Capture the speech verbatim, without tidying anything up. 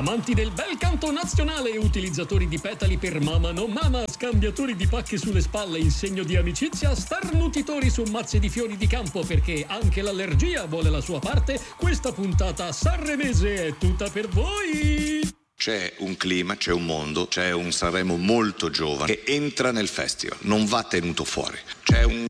Amanti del bel canto nazionale, utilizzatori di petali per mama non mama, scambiatori di pacche sulle spalle in segno di amicizia, starnutitori su mazze di fiori di campo perché anche l'allergia vuole la sua parte, questa puntata sanremese è tutta per voi! C'è un clima, c'è un mondo, c'è un Sanremo molto giovane che entra nel festival, non va tenuto fuori. C'è un